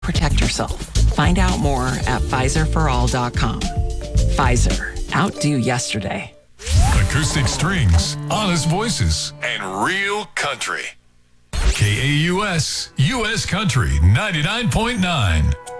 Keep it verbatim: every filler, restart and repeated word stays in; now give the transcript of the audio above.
Protect yourself. Find out more at Pfizer for all dot com. Pfizer. Outdo yesterday. Acoustic strings, honest voices, and real country. K A U S, U S Country ninety-nine point nine.